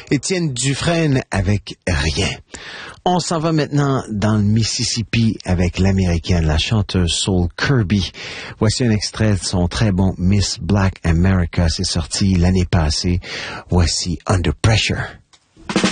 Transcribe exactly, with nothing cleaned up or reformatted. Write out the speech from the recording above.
Étienne Dufresne avec Rien. On s'en va maintenant dans le Mississippi avec l'américaine, la chanteuse soul Kirby. Voici un extrait de son très bon Miss Black America. C'est sorti l'année passée. Voici Under Pressure.